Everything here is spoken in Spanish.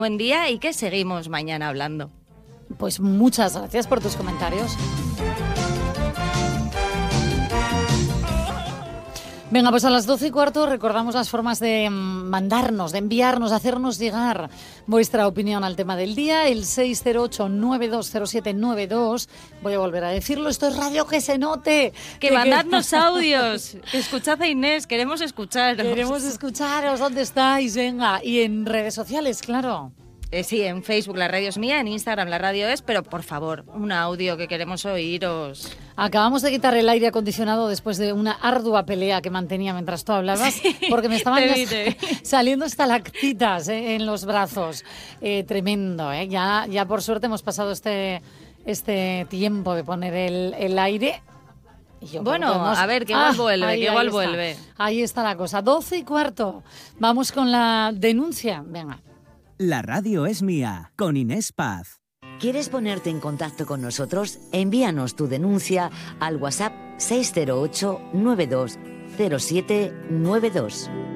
Buen día y que seguimos mañana hablando. Pues muchas gracias por tus comentarios. Venga, pues a las 12:15 recordamos las formas de mandarnos, de enviarnos, de hacernos llegar vuestra opinión al tema del día. El 608-920792. Voy a volver a decirlo, esto es radio que se note. Que mandadnos audios. Escuchad a Inés, queremos escucharos. Queremos escucharos, ¿dónde estáis? Venga, y en redes sociales, claro. Sí, en Facebook la radio es mía, en Instagram la radio es, pero por favor, un audio que queremos oíros. Acabamos de quitar el aire acondicionado después de una ardua pelea que mantenía mientras tú hablabas, Sí, porque me estaban te vi. saliendo estalactitas en los brazos. Tremendo, ¿eh? Ya por suerte hemos pasado este tiempo de poner el aire. Bueno, a ver, que igual vuelve, que igual vuelve. Ahí está la cosa, 12:15. Vamos con la denuncia, venga. La radio es mía, con Inés Paz. ¿Quieres ponerte en contacto con nosotros? Envíanos tu denuncia al WhatsApp 608 92 07 92.